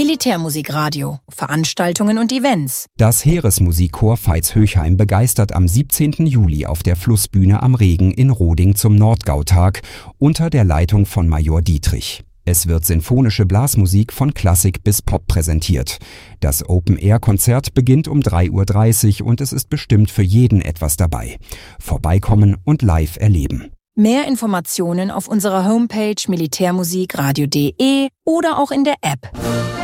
Militärmusikradio, Veranstaltungen und Events. Das Heeresmusikchor Veitshöchheim begeistert am 17. Juli auf der Flussbühne am Regen in Roding zum Nordgautag unter der Leitung von Major Dietrich. Es wird sinfonische Blasmusik von Klassik bis Pop präsentiert. Das Open-Air-Konzert beginnt um 3:30 Uhr und es ist bestimmt für jeden etwas dabei. Vorbeikommen und live erleben. Mehr Informationen auf unserer Homepage militärmusikradio.de oder auch in der App.